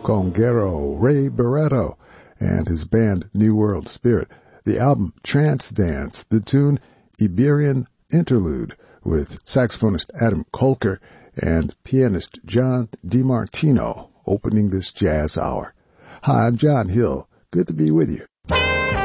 conguero Ray Barretto and his band New World Spirit. The album Trance Dance, the tune Iberian Interlude with saxophonist Adam Kolker and pianist John DiMartino opening this jazz hour. Hi, I'm John Hill. Good to be with you.